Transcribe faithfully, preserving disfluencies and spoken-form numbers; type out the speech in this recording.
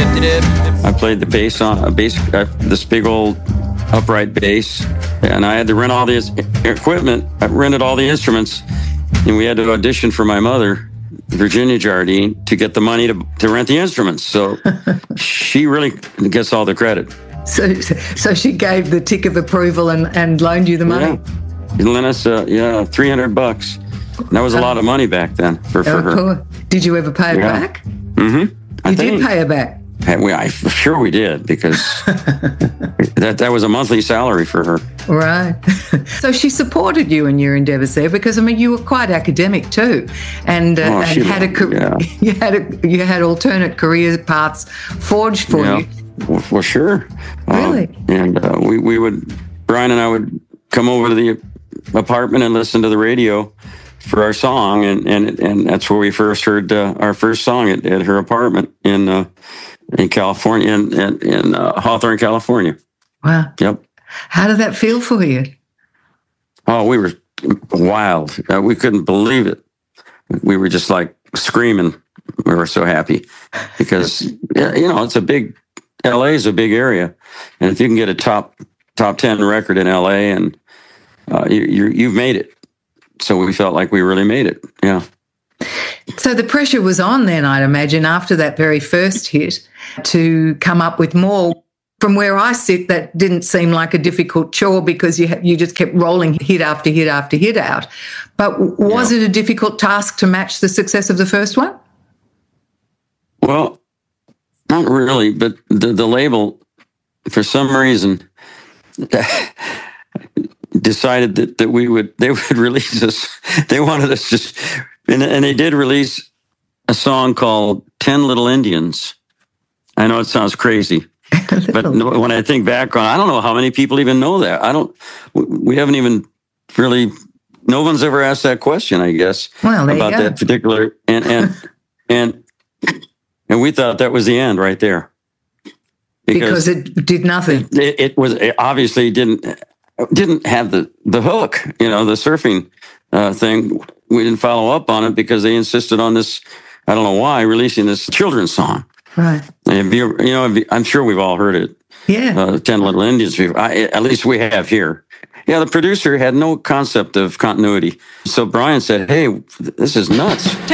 I played the bass on a bass, uh, this big old upright bass, and I had to rent all the equipment. I rented all the instruments, and we had to audition for my mother, Virginia Jardine, to get the money to, to rent the instruments. So she really gets all the credit. So, so she gave the tick of approval and, and loaned you the money. Yeah, she lent us, uh, yeah, three hundred bucks. And that was a lot of money back then for, for oh, her. Cool. Did you ever pay it yeah. back? Mm-hmm. I you think. did pay her back. We, I, sure we did, because that that was a monthly salary for her. Right. So she supported you in your endeavours there, because I mean you were quite academic too, and, uh, oh, and had a yeah. you had a, you had alternate career paths forged for yeah. you. Well, for sure. Really. Um, and uh, we we would Brian and I would come over to the apartment and listen to the radio for our song, and and and that's where we first heard uh, our first song at, at her apartment in. Uh, In California, in in, in uh, Hawthorne, California. Wow. Yep. How did that feel for you? Oh, we were wild. Uh, we couldn't believe it. We were just like screaming. We were so happy because you know it's a big. L A is a big area, and if you can get a top top ten record in L A, and uh, you, you you've made it. So we felt like we really made it. Yeah. So the pressure was on then, I'd imagine, after that very first hit, to come up with more. From where I sit, that didn't seem like a difficult chore, because you you just kept rolling hit after hit after hit out. But was yeah. it a difficult task to match the success of the first one? Well, not really, but the, the label, for some reason, decided that, that we would they would release us. They wanted us just... And, and they did release a song called ten Little Indians. I know it sounds crazy, but when I think back on, I don't know how many people even know that. I don't, we haven't even really, no one's ever asked that question, I guess, well, about that particular, and, and, and, and we thought that was the end right there. Because, because it did nothing. It, it was, it obviously didn't, didn't have the, the hook, you know, the surfing uh, thing. We didn't follow up on it because they insisted on this, I don't know why, releasing this children's song. Right. Have you, you know, I'm sure we've all heard it. Yeah. Uh, ten Little Indians. I, at least we have here. Yeah, the producer had no concept of continuity. So Brian said, hey, this is nuts.